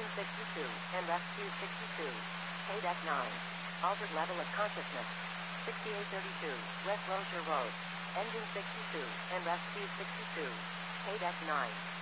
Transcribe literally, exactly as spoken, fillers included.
Engine sixty-two, and rescue sixty-two. K-Deck nine. Altered level of consciousness. sixty-eight thirty-two, West Rozier Road. Engine sixty-two, and rescue sixty-two. K-Deck nine.